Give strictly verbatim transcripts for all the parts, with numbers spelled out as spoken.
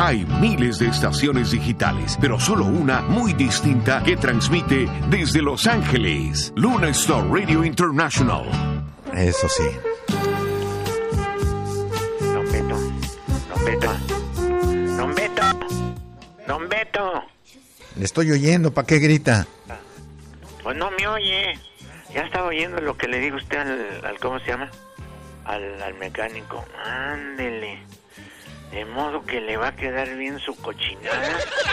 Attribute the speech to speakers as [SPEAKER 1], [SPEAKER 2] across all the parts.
[SPEAKER 1] Hay miles de estaciones digitales, pero solo una muy distinta que transmite desde Los Ángeles. Luna Star Radio International.
[SPEAKER 2] Eso sí.
[SPEAKER 3] Don Beto, Don Beto, Don Beto, Don Beto.
[SPEAKER 2] Le estoy oyendo, ¿para qué grita?
[SPEAKER 3] Pues no me oye. Ya estaba oyendo lo que le dijo usted al, al ¿cómo se llama? Al, al mecánico. Ándele. De modo que le va a quedar bien su cochinada.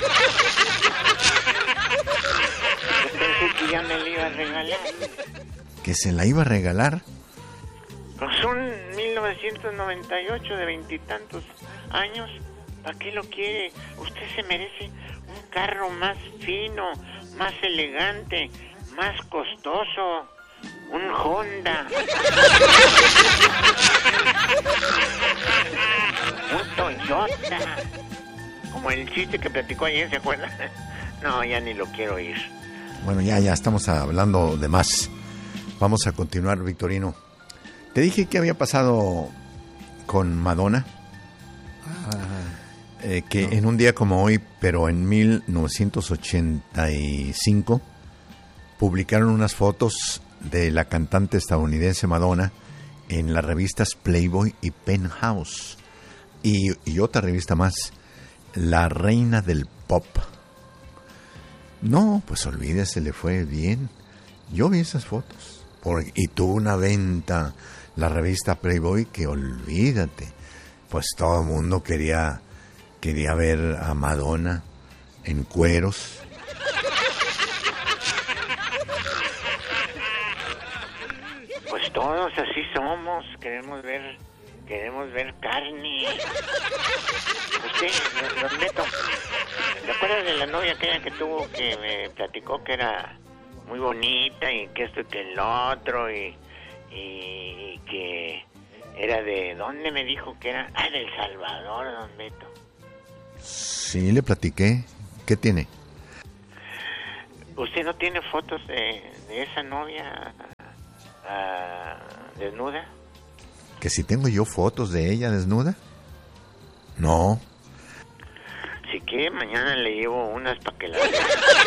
[SPEAKER 3] Yo pensé que ya me la iba a regalar.
[SPEAKER 2] ¿Que se la iba a regalar?
[SPEAKER 3] Pues un mil novecientos noventa y ocho de veintitantos años. ¿Para qué lo quiere? Usted se merece un carro más fino, más elegante, más costoso. Un Honda. Un Toyota. Como el chiste que platicó ayer, ¿se acuerda? No, ya ni lo quiero oír.
[SPEAKER 2] Bueno, ya, ya estamos hablando de más. Vamos a continuar, Victorino. Te dije que había pasado con Madonna. Ah, eh, que no. En un día como hoy, pero en mil novecientos ochenta y cinco, publicaron unas fotos de la cantante estadounidense Madonna en las revistas Playboy y Penthouse y, y otra revista más, La Reina del Pop. No, pues olvídese, le fue bien. Yo vi esas fotos por, y tuvo una venta la revista Playboy que olvídate, pues todo el mundo quería quería ver a Madonna en cueros.
[SPEAKER 3] Pues todos así somos, queremos ver, queremos ver carne. Usted, Don Beto, ¿te acuerdas de la novia aquella que tuvo que me platicó que era muy bonita y que esto y que el otro y, y, y que era de, ¿dónde me dijo que era? Ah, de El Salvador, Don Beto.
[SPEAKER 2] Sí, le platiqué. ¿Qué tiene?
[SPEAKER 3] ¿Usted no tiene fotos de, de esa novia uh, desnuda?
[SPEAKER 2] ¿Que si tengo yo fotos de ella desnuda? No.
[SPEAKER 3] Si quiere, mañana le llevo unas para que la vea.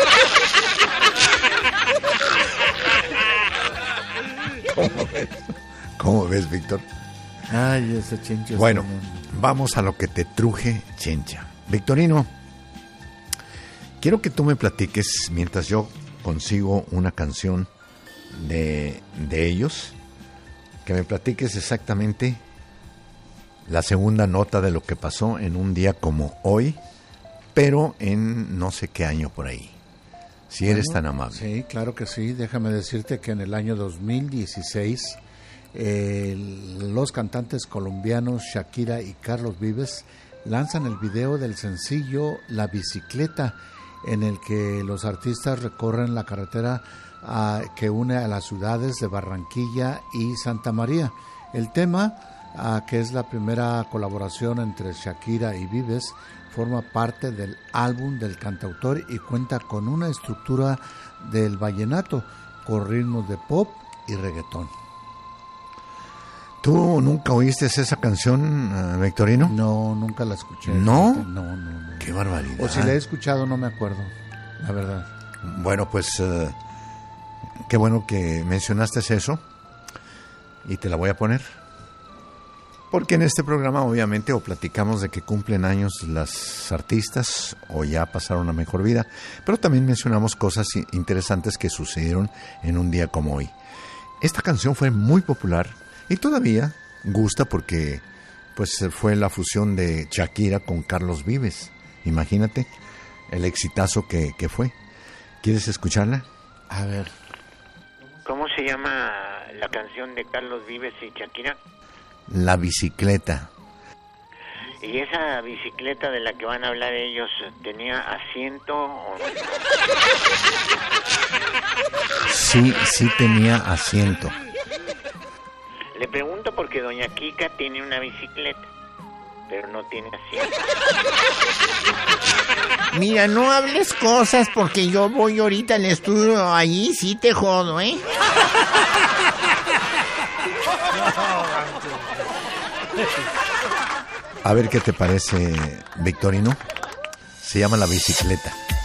[SPEAKER 2] ¿Cómo ves? ¿Cómo ves, Víctor?
[SPEAKER 4] Ay, ese Chencha.
[SPEAKER 2] Bueno, vamos a lo que te truje, Chencha. Victorino, quiero que tú me platiques, mientras yo consigo una canción de, de ellos, que me platiques exactamente la segunda nota de lo que pasó en un día como hoy, pero en no sé qué año por ahí, si eres bueno, tan amable.
[SPEAKER 4] Sí, claro que sí. Déjame decirte que en el año dos mil dieciséis eh, los cantantes colombianos Shakira y Carlos Vives lanzan el video del sencillo La Bicicleta, en el que los artistas recorren la carretera uh, que une a las ciudades de Barranquilla y Santa María. El tema, uh, que es la primera colaboración entre Shakira y Vives, forma parte del álbum del cantautor y cuenta con una estructura del vallenato, con ritmos de pop y reggaetón.
[SPEAKER 2] ¿Tú nunca oíste esa canción, uh, Victorino?
[SPEAKER 4] No, nunca la escuché.
[SPEAKER 2] ¿No?
[SPEAKER 4] No, no, no.
[SPEAKER 2] Qué barbaridad.
[SPEAKER 4] O si la he escuchado, no me acuerdo, la verdad.
[SPEAKER 2] Bueno, pues, uh, qué bueno que mencionaste eso. Y te la voy a poner. Porque en este programa, obviamente, o platicamos de que cumplen años las artistas, o ya pasaron a mejor vida, pero también mencionamos cosas interesantes que sucedieron en un día como hoy. Esta canción fue muy popular y todavía gusta porque pues fue la fusión de Shakira con Carlos Vives. Imagínate el exitazo que, que fue. ¿Quieres escucharla?
[SPEAKER 4] A ver.
[SPEAKER 3] ¿Cómo se llama la canción de Carlos Vives y Shakira?
[SPEAKER 2] La Bicicleta.
[SPEAKER 3] ¿Y esa bicicleta de la que van a hablar ellos tenía asiento o no?
[SPEAKER 2] Sí, sí tenía asiento.
[SPEAKER 3] Le pregunto porque doña Kika tiene una bicicleta, pero no tiene asiento.
[SPEAKER 5] Mira, no hables cosas porque yo voy ahorita al estudio, allí sí te jodo, ¿eh?
[SPEAKER 2] A ver qué te parece, Victorino. Se llama La Bicicleta.